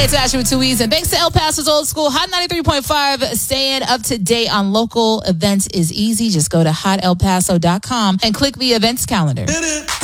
Hey, it's Ashley with 2 E's, and thanks to El Paso's Old School Hot 93.5. Staying up to date on local events is easy. Just go to hotelpaso.com and click the events calendar.